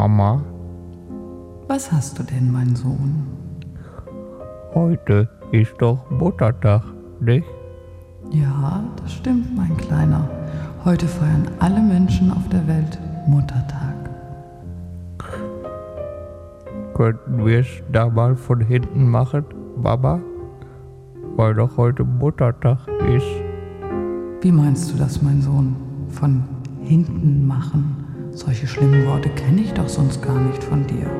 Mama. Was hast du denn, mein Sohn? Heute ist doch Muttertag, nicht? Ja, das stimmt, mein Kleiner. Heute feiern alle Menschen auf der Welt Muttertag. Könnten wir es da mal von hinten machen, Mama? Weil doch heute Muttertag ist. Wie meinst du das, mein Sohn? Von hinten machen? Solche schlimmen Worte kenne ich doch sonst gar nicht von dir.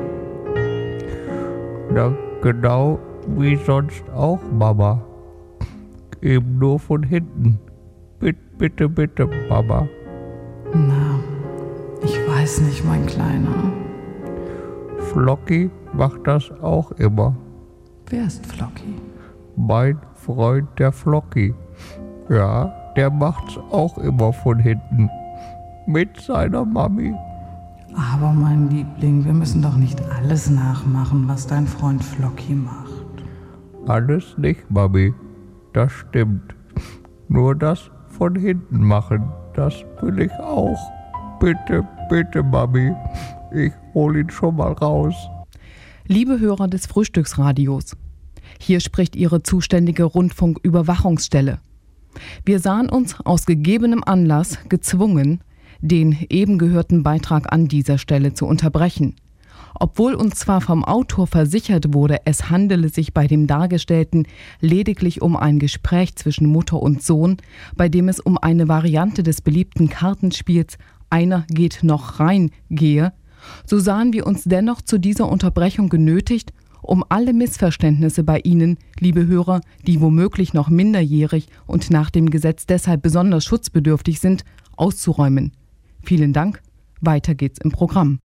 Na, genau wie sonst auch, Mama. Eben nur von hinten. Bitte, bitte, Mama. Na, ich weiß nicht, mein Kleiner. Flocky macht das auch immer. Wer ist Flocky? Mein Freund, der Flocky. Ja, der macht's auch immer von hinten. Mit seiner Mami. Aber mein Liebling, wir müssen doch nicht alles nachmachen, was dein Freund Flocky macht. Alles nicht, Mami. Das stimmt. Nur das von hinten machen, das will ich auch. Bitte, bitte, Mami. Ich hol ihn schon mal raus. Liebe Hörer des Frühstücksradios, hier spricht Ihre zuständige Rundfunküberwachungsstelle. Wir sahen uns aus gegebenem Anlass gezwungen, den eben gehörten Beitrag an dieser Stelle zu unterbrechen. Obwohl uns zwar vom Autor versichert wurde, es handele sich bei dem Dargestellten lediglich um ein Gespräch zwischen Mutter und Sohn, bei dem es um eine Variante des beliebten Kartenspiels "Einer geht noch rein" gehe, so sahen wir uns dennoch zu dieser Unterbrechung genötigt, um alle Missverständnisse bei Ihnen, liebe Hörer, die womöglich noch minderjährig und nach dem Gesetz deshalb besonders schutzbedürftig sind, auszuräumen. Vielen Dank. Weiter geht's im Programm.